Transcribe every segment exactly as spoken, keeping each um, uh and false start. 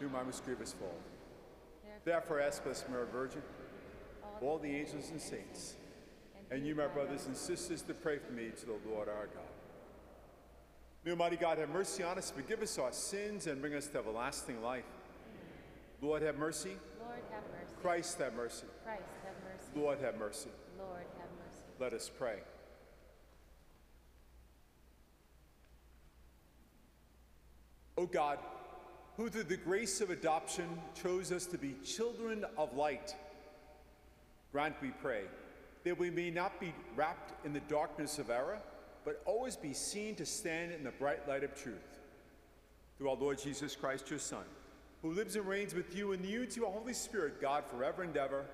through my most grievous fault. Therefore ask us, Mary Virgin, all the angels and saints, and you, my brothers and sisters, to pray for me to the Lord our God. May Almighty God have mercy on us, forgive us our sins, and bring us to everlasting life. Lord, have mercy. Lord, have mercy. Christ, have mercy. Christ, have mercy. Lord, have mercy. Lord, have mercy. Let us pray. O God, who through the grace of adoption chose us to be children of light, grant, we pray, that we may not be wrapped in the darkness of error, but always be seen to stand in the bright light of truth. Through our Lord Jesus Christ, your Son, who lives and reigns with you in the unity of the Holy Spirit, God, forever and ever.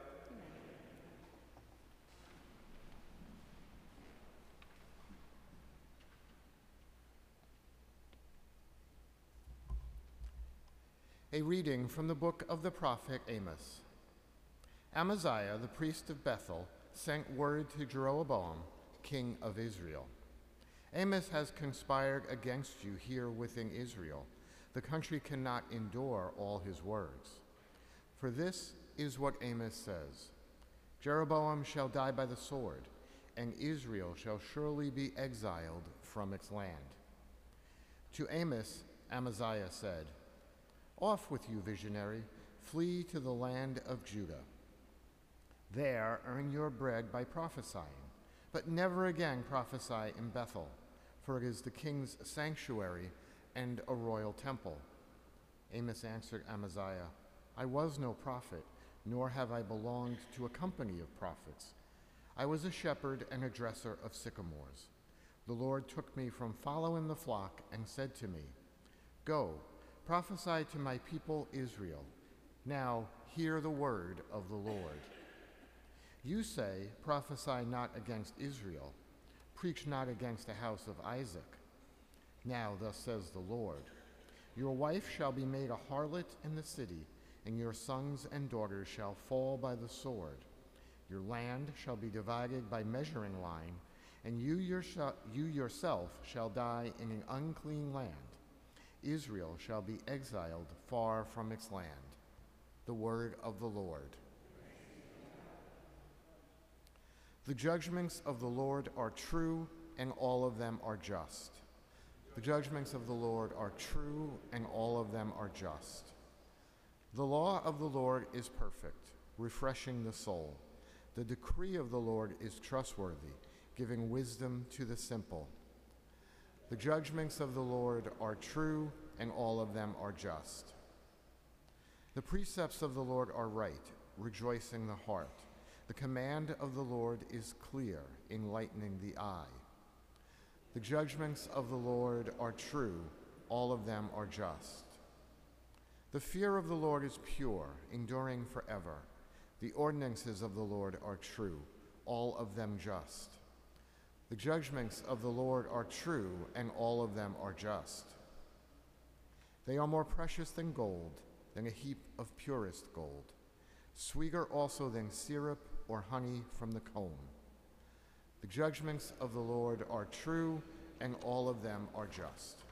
A reading from the book of the prophet Amos. Amaziah, the priest of Bethel, sent word to Jeroboam, king of Israel. Amos has conspired against you here within Israel. The country cannot endure all his words. For this is what Amos says: Jeroboam shall die by the sword, and Israel shall surely be exiled from its land. To Amos, Amaziah said, Off with you, visionary, flee to the land of Judah. There earn your bread by prophesying, but never again prophesy in Bethel, for it is the king's sanctuary and a royal temple. Amos answered Amaziah, I was no prophet, nor have I belonged to a company of prophets. I was a shepherd and a dresser of sycamores. The Lord took me from following the flock and said to me, Go, prophesy to my people Israel. Now hear the word of the Lord. You say, prophesy not against Israel, preach not against the house of Isaac. Now thus says the Lord, your wife shall be made a harlot in the city, and your sons and daughters shall fall by the sword. Your land shall be divided by measuring line, and you, yourse- you yourself shall die in an unclean land. Israel shall be exiled far from its land. The word of the Lord. The judgments of the Lord are true, and all of them are just. The judgments of the Lord are true, and all of them are just. The law of the Lord is perfect, refreshing the soul. The decree of the Lord is trustworthy, giving wisdom to the simple. The judgments of the Lord are true, and all of them are just. The precepts of the Lord are right, rejoicing the heart. The command of the Lord is clear, enlightening the eye. The judgments of the Lord are true, all of them are just. The fear of the Lord is pure, enduring forever. The ordinances of the Lord are true, all of them just. The judgments of the Lord are true, and all of them are just. They are more precious than gold, than a heap of purest gold, sweeter also than syrup or honey from the comb. The judgments of the Lord are true, and all of them are just.